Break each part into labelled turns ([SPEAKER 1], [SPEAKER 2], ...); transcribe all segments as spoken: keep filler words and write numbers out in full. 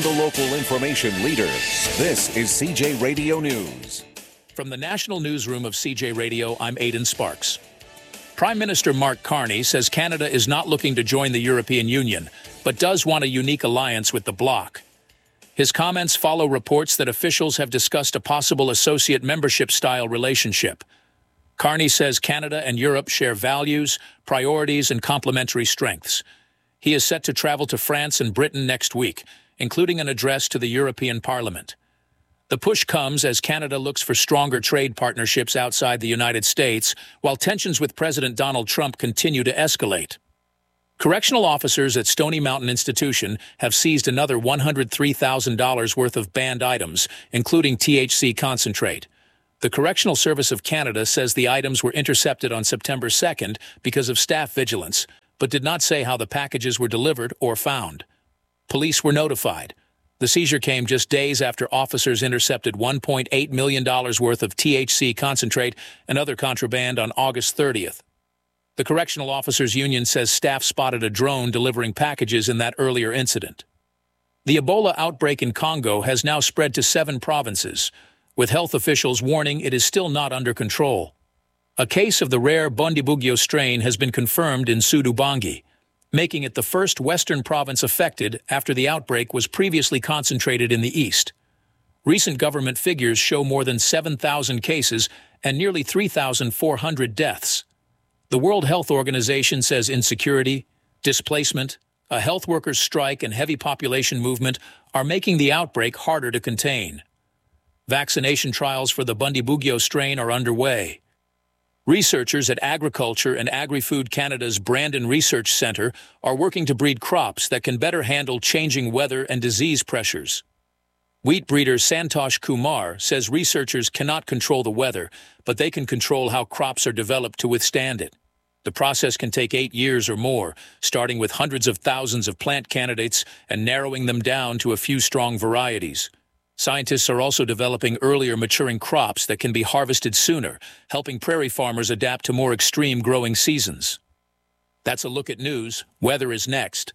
[SPEAKER 1] and the local information leader. This is C J Radio News.
[SPEAKER 2] From the National Newsroom of C J Radio, I'm Aidan Sparks. Prime Minister Mark Carney says Canada is not looking to join the European Union, but does want a unique alliance with the bloc. His comments follow reports that officials have discussed a possible associate membership-style relationship. Carney says Canada and Europe share values, priorities, and complementary strengths. He is set to travel to France and Britain next week, including an address to the European Parliament. The push comes as Canada looks for stronger trade partnerships outside the United States, while tensions with President Donald Trump continue to escalate. Correctional officers at Stony Mountain Institution have seized another one hundred three thousand dollars worth of banned items, including T H C concentrate. The Correctional Service of Canada says the items were intercepted on September second because of staff vigilance, but did not say how the packages were delivered or found. Police were notified. The seizure came just days after officers intercepted one point eight million dollars worth of T H C concentrate and other contraband on August thirtieth. The Correctional Officers Union says staff spotted a drone delivering packages in that earlier incident. The Ebola outbreak in Congo has now spread to seven provinces, with health officials warning it is still not under control. A case of the rare Bundibugyo strain has been confirmed in Sud-Ubangi, making it the first Western province affected after the outbreak was previously concentrated in the east. Recent government figures show more than seven thousand cases and nearly three thousand four hundred deaths. The World Health Organization says insecurity, displacement, a health workers' strike, and heavy population movement are making the outbreak harder to contain. Vaccination trials for the Bundibugyo strain are underway. Researchers at Agriculture and Agri-Food Canada's Brandon Research Centre are working to breed crops that can better handle changing weather and disease pressures. Wheat breeder Santosh Kumar says researchers cannot control the weather, but they can control how crops are developed to withstand it. The process can take eight years or more, starting with hundreds of thousands of plant candidates and narrowing them down to a few strong varieties. Scientists are also developing earlier maturing crops that can be harvested sooner, helping prairie farmers adapt to more extreme growing seasons. That's a look at news. Weather is next.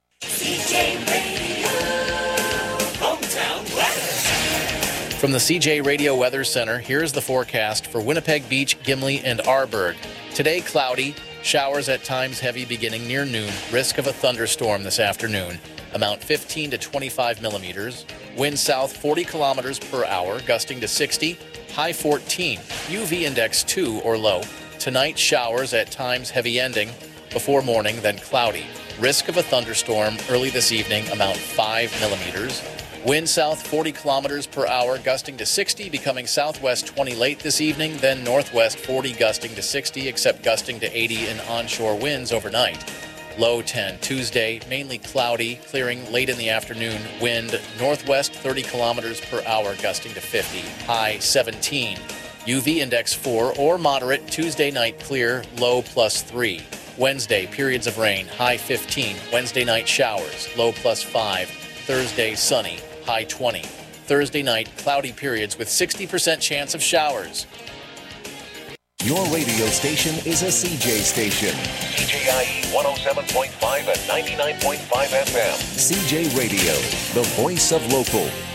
[SPEAKER 3] C J Radio, hometown weather.
[SPEAKER 4] From the C J Radio Weather Center, here's the forecast for Winnipeg Beach, Gimli, and Arborg. Today, cloudy, showers at times heavy beginning near noon, risk of a thunderstorm this afternoon. Amount fifteen to twenty-five millimeters. Wind south forty kilometers per hour, gusting to sixty, high fourteen. U V index two or low. Tonight, showers at times heavy ending. Before morning, then cloudy. Risk of a thunderstorm early this evening, amount five millimeters. Wind south forty kilometers per hour, gusting to sixty, becoming southwest twenty late this evening, then northwest forty, gusting to sixty, except gusting to eighty in onshore winds overnight. Low ten. Tuesday, mainly cloudy, clearing late in the afternoon. Wind northwest thirty kilometers per hour, gusting to fifty. High seventeen. U V index four or moderate. Tuesday night clear, low plus three. Wednesday, periods of rain, high fifteen. Wednesday night showers, low plus five. Thursday, sunny, high twenty. Thursday night, cloudy periods with sixty percent chance of showers.
[SPEAKER 1] Your radio station is a C J station.
[SPEAKER 5] C J I E one oh seven point five and ninety-nine point five F M.
[SPEAKER 1] C J Radio, the voice of local.